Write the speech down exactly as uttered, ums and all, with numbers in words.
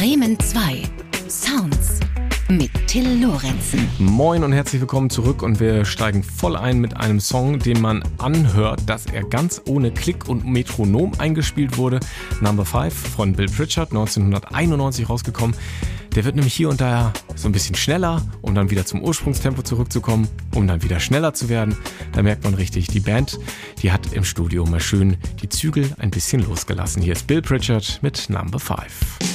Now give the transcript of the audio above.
Bremen zwei. Sounds mit Till Lorenzen. Moin und herzlich willkommen zurück und wir steigen voll ein mit einem Song, den man anhört, dass er ganz ohne Klick und Metronom eingespielt wurde. Number five von Bill Pritchard, neunzehnhunderteinundneunzig rausgekommen. Der wird nämlich hier und da so ein bisschen schneller, um dann wieder zum Ursprungstempo zurückzukommen, um dann wieder schneller zu werden. Da merkt man richtig, die Band, die hat im Studio mal schön die Zügel ein bisschen losgelassen. Hier ist Bill Pritchard mit Number five.